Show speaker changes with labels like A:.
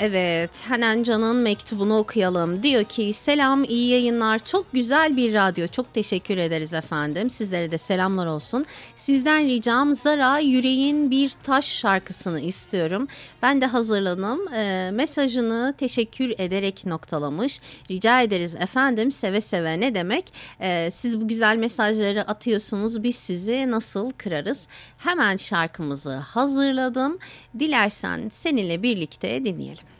A: Evet, Hanan Can'ın mektubunu okuyalım. Diyor ki selam, iyi yayınlar, çok güzel bir radyo. Çok teşekkür ederiz efendim. Sizlere de selamlar olsun. Sizden ricam Zara Yüreğin Bir Taş şarkısını istiyorum. Ben de hazırladım. Mesajını teşekkür ederek noktalamış. Rica ederiz efendim, seve seve ne demek. Siz bu güzel mesajları atıyorsunuz, biz sizi nasıl kırarız? Hemen şarkımızı hazırladım. Dilersen seninle birlikte dinleyelim.